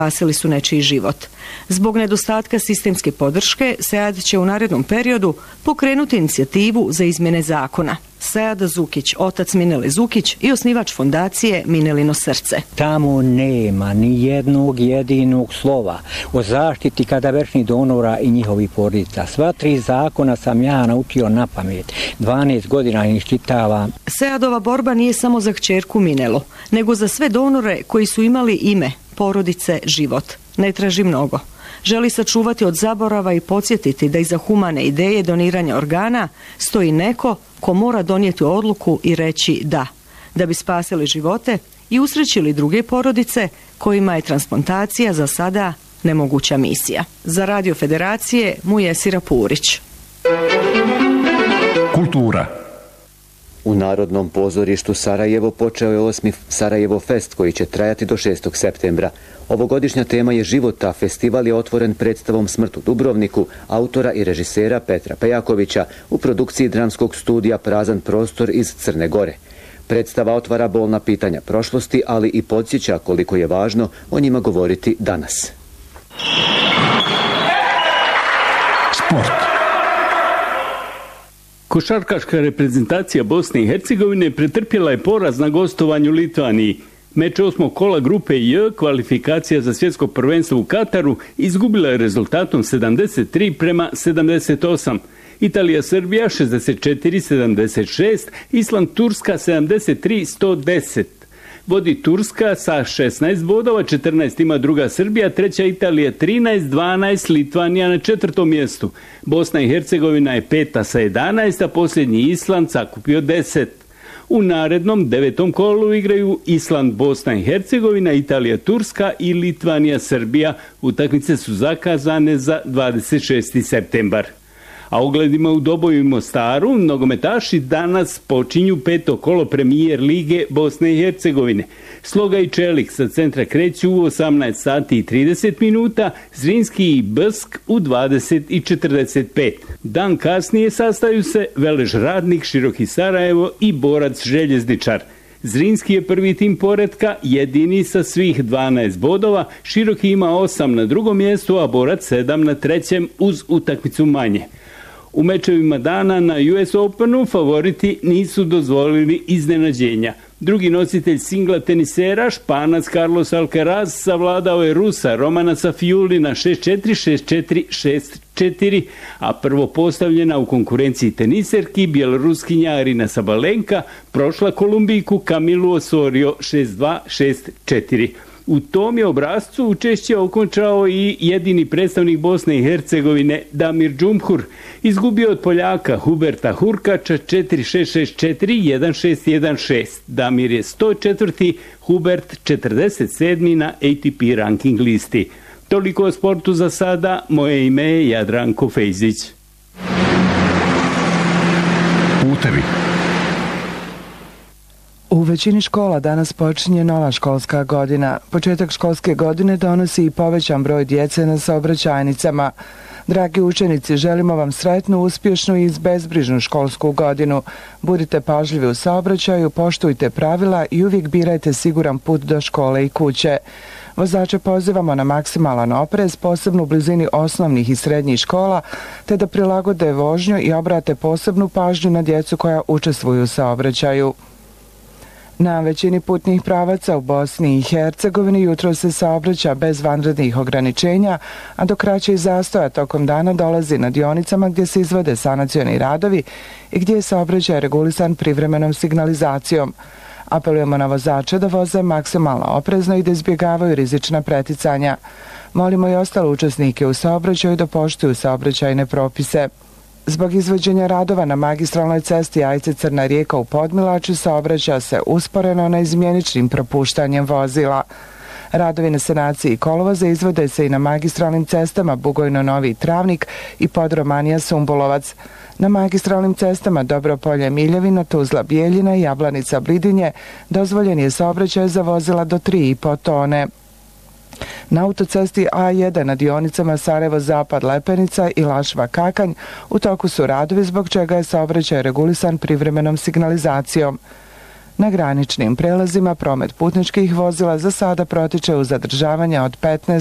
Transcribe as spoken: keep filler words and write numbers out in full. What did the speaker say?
spasili su nečiji život. Zbog nedostatka sistemske podrške, SEAD će u narednom periodu pokrenuti inicijativu za izmjene zakona. Sead Zukić, otac Minele Zukić i osnivač fondacije Minelino srce. Tamo nema ni jednog jedinog slova o zaštiti kadaveričnih donora i njihovih porodica. Sva tri zakona sam ja naučio na pamet. dvanaest godina ih čitavam. Seadova borba nije samo za kćerku Minelu, nego za sve donore koji su imali ime, porodice, život. Ne traži mnogo. Želi sačuvati od zaborava i podsjetiti da iza humane ideje doniranja organa stoji neko ko mora donijeti odluku i reći da, da bi spasili živote i usrećili druge porodice kojima je transplantacija za sada nemoguća misija. Za Radio Federacije Mujesira Purić. Kultura. U Narodnom pozorištu Sarajevo počeo je osmi Sarajevo Fest koji će trajati do šestog septembra. Ovogodišnja tema je život, a festival je otvoren predstavom Smrt u Dubrovniku, autora i režisera Petra Pejakovića u produkciji dramskog studija Prazan prostor iz Crne Gore. Predstava otvara bolna pitanja prošlosti, ali i podsjeća koliko je važno o njima govoriti danas. Sport. Košarkaška reprezentacija Bosne i Hercegovine pretrpjela je poraz na gostovanju Litvaniji. Meč osmog kola grupe J, kvalifikacija za svjetsko prvenstvo u Kataru, izgubila je rezultatom sedamdeset tri prema sedamdeset osam. Italija-Srbija šezdeset četiri sedamdeset šest, Island-Turska sedamdeset tri sto deset. Vodi Turska sa šesnaest bodova, četrnaest ima druga Srbija, treća Italija trinaest, dvanaest, Litvanija na četvrtom mjestu. Bosna i Hercegovina je peta sa jedanaest, a posljednji Island sakupio deset. U narednom devetom kolu igraju Island, Bosna i Hercegovina, Italija, Turska i Litvanija, Srbija. Utakmice su zakazane za dvadeset šesti septembar. A ugledima u Doboju i Mostaru, nogometaši danas počinju peto kolo premijer lige Bosne i Hercegovine. Sloga i Čelik sa centra kreću u osamnaest sati i trideset minuta, Zrinski i Bsk u dvadeset i četrdeset pet. Dan kasnije sastaju se Velež Radnik, Široki Sarajevo i Borac Željezničar. Zrinski je prvi tim poretka, jedini sa svih dvanaest bodova, Široki ima osam na drugom mjestu, a Borac sedam na trećem uz utakmicu manje. U mečevima dana na U S Openu favoriti nisu dozvolili iznenađenja. Drugi nositelj singla tenisera, Španac Carlos Alcaraz, savladao je Rusa Romana Safiulina šest četiri, šest četiri, šest četiri, a prvo postavljena u konkurenciji teniserki bjeloruskinja Arina Sabalenka prošla Kolumbijku Kamilu Osorio šest dva, šest četiri. U tom je obrascu učešće okončao i jedini predstavnik Bosne i Hercegovine Damir Džumhur. Izgubio od Poljaka Huberta Hurkača četiri šest šest četiri, jedan šest jedan šest. Damir je sto četvrti, Hubert četrdeset sedmi na A T P ranking listi. Toliko o sportu za sada, moje ime je Jadranko Fejzić. Putevi. U većini škola danas počinje nova školska godina. Početak školske godine donosi i povećan broj djece na saobraćajnicama. Dragi učenici, želimo vam sretnu, uspješnu i bezbrižnu školsku godinu. Budite pažljivi u saobraćaju, poštujte pravila i uvijek birajte siguran put do škole i kuće. Vozače pozivamo na maksimalan oprez, posebno u blizini osnovnih i srednjih škola, te da prilagode vožnju i obrate posebnu pažnju na djecu koja učestvuju u saobraćaju. Na većini putnih pravaca u Bosni i Hercegovini jutro se saobraća bez vanrednih ograničenja, a do kraćih zastoja tokom dana dolazi na dionicama gdje se izvode sanacioni radovi i gdje je saobraćaj regulisan privremenom signalizacijom. Apelujemo na vozače da voze maksimalno oprezno i da izbjegavaju rizična preticanja. Molimo i ostale učesnike u saobraćaju da poštuju saobraćajne propise. Zbog izvođenja radova na magistralnoj cesti Ajce-Crna Rijeka u Podmilači saobraća se usporeno neizmjeničnim propuštanjem vozila. Radovi na sanaciji kolovoza izvode se i na magistralnim cestama Bugojno-Novi Travnik i Podromanija-Sumbulovac. Na magistralnim cestama Dobropolje-Miljevina, Tuzla-Bijeljina i Jablanica-Blidinje dozvoljen je saobraćaj za vozila do tri i po tone. Na autocesti A jedan na dionicama Sarajevo-Zapad-Lepenica i Lašva-Kakanj u toku su radovi zbog čega je saobraćaj regulisan privremenom signalizacijom. Na graničnim prelazima promet putničkih vozila za sada protiče uz zadržavanja od petnaest